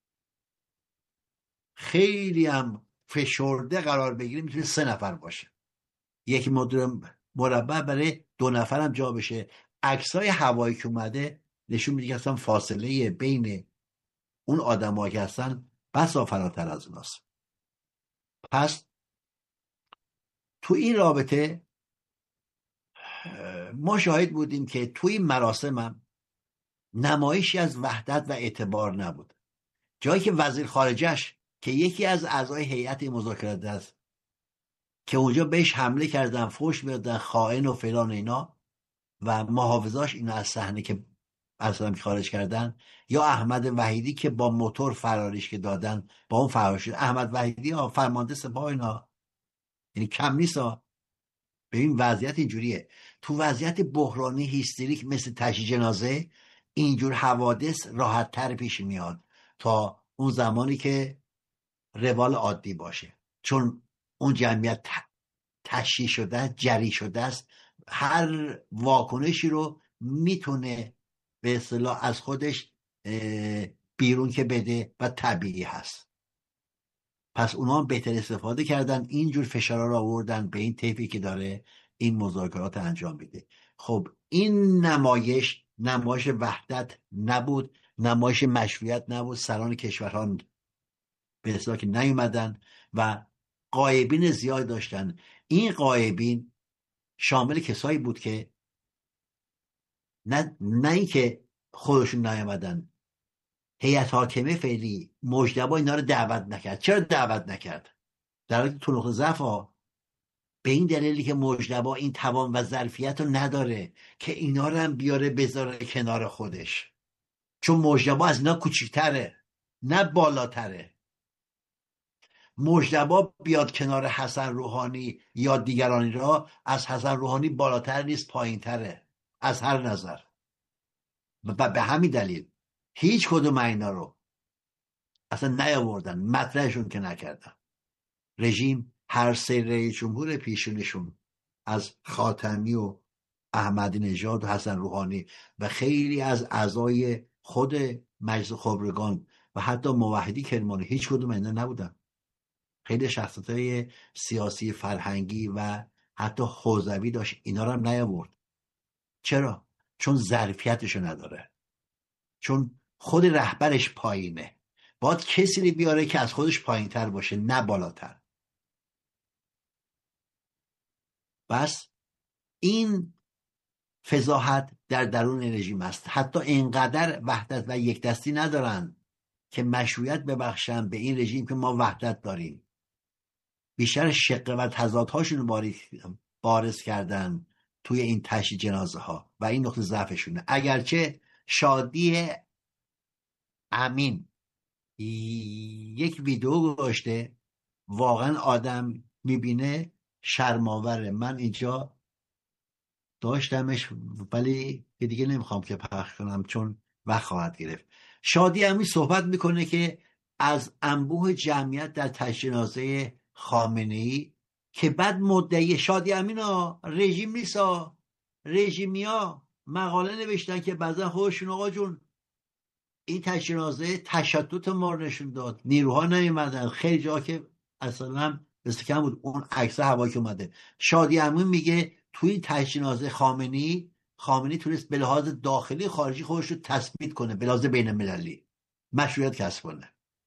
خیلی هم فشرده قرار بگیره، میتونه سه نفر باشه. یک متر مربع برای دو نفر هم جا بشه. عکسای هوایی که اومده نشون میده که اصلا فاصله بین اون آدمایی که هستن بسا فراتر از اوناست. پس تو این رابطه ما شاهد بودیم که توی این مراسم هم نمایشی از وحدت و اعتبار نبود. جایی که وزیر خارجش که یکی از اعضای هیئت مذاکرات است که اونجا بهش حمله کردن، فحش میدادن، خائن و فلان اینا، و محافظاش اینو از صحنه که اصلا خارج کردن، یا احمد وحیدی که با موتور فراریش که دادن با اون فرار شد. احمد وحیدی ها فرمانده سپاه اینا، یعنی کم نیست ها. به این وضعیت اینجوریه، تو وضعیت بحرانی هیستریک مثل تشییع جنازه اینجور حوادث راحت تر پیش میاد تا اون زمانی که روال عادی باشه، چون اون جمعیت تشییع شده، جری شده است، هر واکنشی رو میتونه به اصطلاح از خودش بیرون که بده و طبیعی هست. پس اونا هم بهتر استفاده کردن، اینجور فشارا رو آوردن به این طیفی که داره این مذاکرات انجام میده. خب این نمایش نمایش وحدت نبود، نمایش مشروعیت نبود. سران کشورها به اصطلاح که نیومدن و غایبین زیاد داشتن. این غایبین شامل کسایی بود که نه نه این که خودشون نیامدن، هیئت حاکمه فعلی مجتبی اینا رو دعوت نکرد. چرا دعوت نکرد؟ در حالی که تو نقطه ضعف ها به این دلیلی که مجتبی این توان و ظرفیت رو نداره که اینا رو هم بیاره بذاره کنار خودش، چون مجتبی از اینا کوچیک‌تره نه بالاتره. مجتبی بیاد کنار حسن روحانی یا دیگرانی را، از حسن روحانی بالاتر نیست، پایین‌تره از هر نظر. و به همین دلیل هیچ کدوم اینا رو اصلا نیاوردن، مطرحشون که نکردن. رژیم هر سه رئیس جمهور پیشونشون از خاتمی و احمدی نژاد و حسن روحانی و خیلی از اعضای خود مجلس خبرگان و حتی موحدی کرمانی، هیچ کدوم اینا نبودن. خیلی شخصیت‌های سیاسی فرهنگی و حتی حوزوی داشت، اینا رو هم نیاورد. چرا؟ چون ظرفیتشو نداره، چون خود رهبرش پایینه. باید کسی رو بیاره که از خودش پایین‌تر باشه نه بالاتر. بس این فضاحت در درون رژیم است. حتی اینقدر وحدت و یک دستی ندارن که مشروعیت ببخشن به این رژیم که ما وحدت داریم. بیشتر شقه و تضادهاشون رو بارز کردن توی این تشییع جنازه ها و این نقطه ضعفشونه. اگرچه شادی امین یک ویدیو گذاشته، واقعا آدم میبینه شرماوره. من اینجا داشتمش ولی دیگه نمیخوام که پخش کنم چون وقت خواهد گرفت. شادی امین صحبت میکنه که از انبوه جمعیت در تشییع جنازه خامنه‌ای که بعد مدعی شادی امین ها رژیم نیست ها، رژیمی ها مقاله نوشتن که بعضا خودشون آقا جون این تشییع جنازه تشدد ما رو نشون داد، نیروها نیومدن، خیلی جا که اصلا بسته کم بود اون عکس هوایی که اومده. شادی امین میگه توی تشییع جنازه خامنه‌ای خامنه‌ای تونست به لحاظ داخلی خارجی خودش رو تثبیت کنه، به لحاظ بین المللی مشروعیت کسب کنه.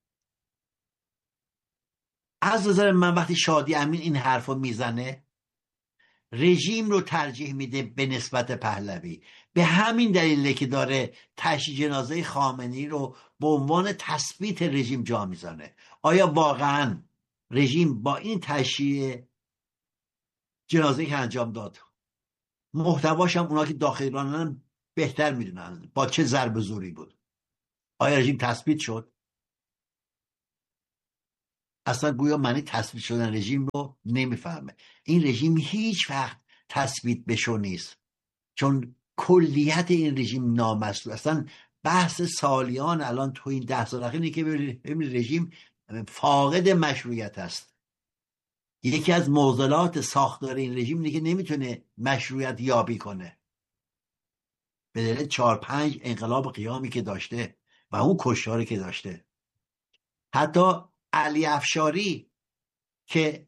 از نظر من وقتی شادی امین این حرفو میزنه رژیم رو ترجیح میده به نسبت پهلوی. به همین دلیله که داره تشییع جنازه خامنه‌ای رو به عنوان تثبیت رژیم جا میزنه. آیا واقعا رژیم با این تشییع جنازه که انجام داد، محتواش هم اونا که داخل ایران بهتر میدونن با چه ضرب زوری بود، آیا رژیم تثبیت شد؟ اصلا گویا معنی تثبیت شدن رژیم رو نمیفهمه. این رژیم هیچ وقت تثبیت بشو نیست، چون کلیت این رژیم نامسئول. اصلا بحث سالیان الان تو این ده سال اخیر که ببینید رژیم فاقد مشروعیت است. یکی از معضلات ساختار این رژیم اینه که نمیتونه مشروعیت یابی کنه به دلیل چهار پنج انقلاب قیامی که داشته و اون کشتاری که داشته. حتی علی افشاری که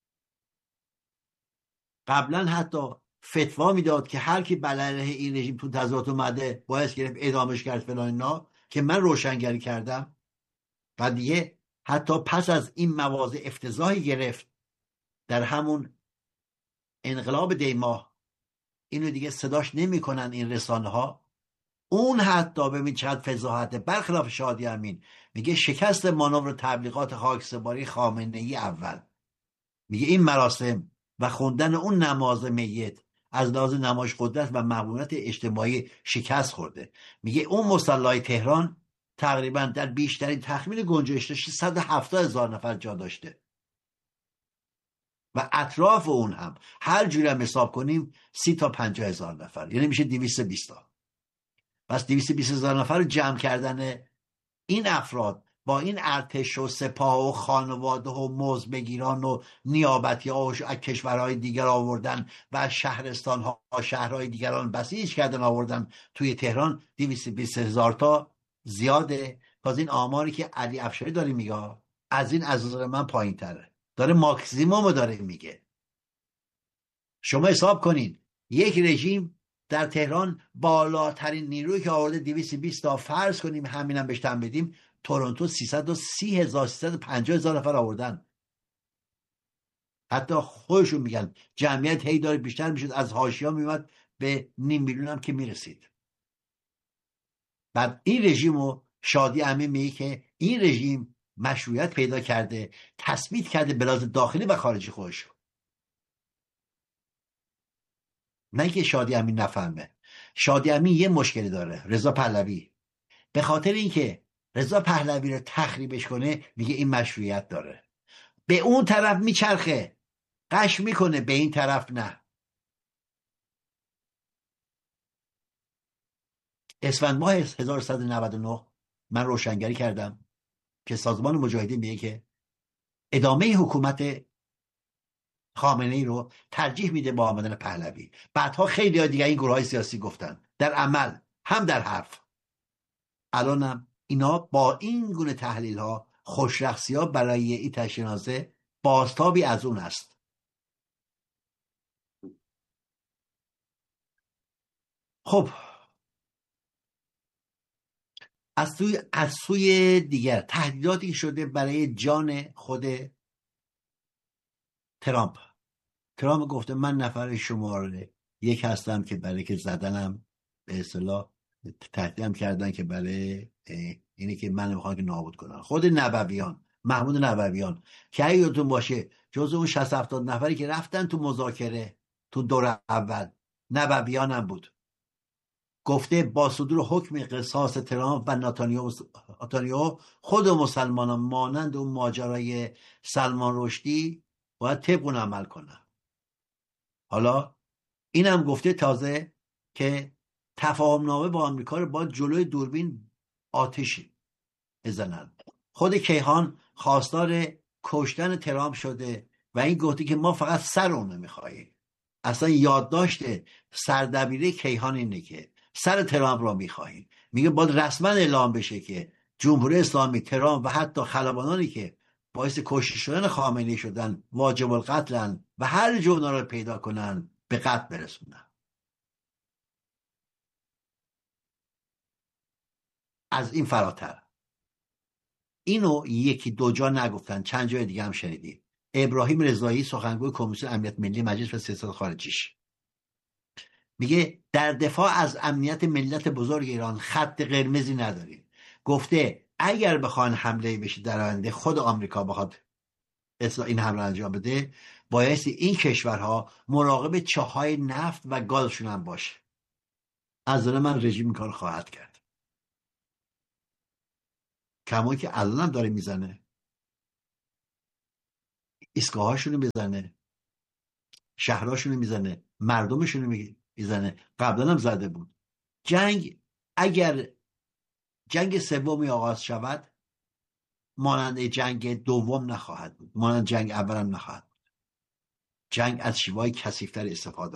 قبلا حتی فتوا میداد که هر کی بر علیه این رژیم تو تظاهرات اومده باید گرفت اعدامش کرد فلان اینا، که من روشنگری کردم و دیگه حتی پس از این مواضع افتضاحی گرفت در همون انقلاب دیماه، اینو دیگه صداش نمیکنن این رسانه ها. اون حتی ببین چقدر فضاحت، برخلاف شادی امین میگه شکست مانور تبلیغات خاکسپاری خامنه‌ای اول، میگه این مراسم و خوندن اون نماز میت از لحاظ نمایش قدرت و مقبولیت اجتماعی شکست خورده. میگه اون مصلی تهران تقریبا در بیشترین تخمین گنجایش داشته صد و هفتاد هزار نفر جا داشته و اطراف اون هم هر جوری هم حساب کنیم سی تا پنجاه هزار نفر، یعنی میشه دویست و بیست تا. پس دویست و بیست هزار نفر رو جمع کردن این افراد با این ارتش و سپاه و خانواده و مزدبگیران و نیابتی ها و کشورهای دیگر آوردن و شهرستان ها شهرهای دیگران بسیج کردن آوردن توی تهران، دویست و بیست هزار تا زیاده. باز این آماری که علی افشاری داره میگه از این از نظر من پایین تره، داره ماکسیموم داره میگه. شما حساب کنین یک رژیم در تهران بالاترین نیروی که آورده دویست و بیست تا، فرض کنیم همینم بهش تن بدیم، تورنتو سیصد و سی هزار سیصد و پنجاه هزار نفر آوردن. حتی خودشون میگن جمعیت هی داره بیشتر میشد، از حاشیه میومد به نیم میلیون هم که میرسید. بعد این رژیمو شادی امین میگه که این رژیم مشروعیت پیدا کرده، تثبیت کرده به لحاظ داخلی و خارجی خودش. نه که شادی امین نفهمه. شادی امین یه مشکلی داره، رضا پهلوی. به خاطر اینکه رضا پهلوی رو تخریبش کنه میگه این مشروعیت داره، به اون طرف میچرخه قش میکنه، به این طرف نه. اسفند ماه هزار و سیصد و نود و نه من روشنگری کردم که سازمان مجاهدین میگه که ادامه حکومت خامنه‌ای رو ترجیح میده با آمدن پهلوی. بعدها خیلی دیگه این گروه‌های سیاسی گفتن، در عمل هم در حرف. الانم اینا با این گونه تحلیل ها خوشرخصی ها برای این تشنازه بازتابی از اون است. خب از سوی از سوی دیگر تهدیداتی شده برای جان خود ترامپ. ترامپ گفته من نفر شماره یک هستم که برای که زدنم به اصطلاح تهدیدم کردن که برای اینی که من میخوام که نابود کنن. خود نبویان، محمود نبویان که اگه یادتون باشه جز اون شصت هفتاد نفری که رفتن تو مذاکره تو دور اول، نبویان هم بود. گفته با صدور حکم قصاص ترامپ و نتانیاهو خود مسلمانان مانند اون ماجرای سلمان رشدی باید طبق اون عمل کنن. حالا اینم گفته تازه که تفاهم نامه با آمریکا رو باید جلوی دوربین آتشی بزنن. خود کیهان خواستار کشتن ترامپ شده و این گفته که ما فقط سر اون رو میخواییم. اصلا یادداشت سردبیره کیهان اینه که سر ترامپ رو میخواییم. میگه باید رسما اعلام بشه که جمهوری اسلامی، ترامپ و حتی خلبانانی که باعث کشته شدن خامنه‌ای شدن واجب القتلن و هر جو اونا رو پیدا کنن به قتل برسونن. از این فراتر اینو یکی دو جا نگفتن، چند جای دیگه هم شنیدیم. ابراهیم رضایی سخنگوی کمیسیون امنیت ملی مجلس و سیاست خارجیش میگه در دفاع از امنیت ملت بزرگ ایران خط قرمزی نداریم. گفته اگر بخوان حمله بشه در آینده، خود آمریکا بخواد این حمله انجام بده، بایستی این کشورها مراقب چاهای نفت و گازشون هم باشه. از نظر من رژیم کار خواهد کرد، کمایی که الان هم داره میزنه. ایستگاهاشونو بزنه، شهرهاشونو میزنه، مردمشونو میزنه. قبلا هم زده بود. جنگ اگر جنگ سومی آغاز شود مانند جنگ دوم نخواهد بود، مانند جنگ اول هم نخواهد بود. جنگ از شیوه‌های کثیف‌تر استفاده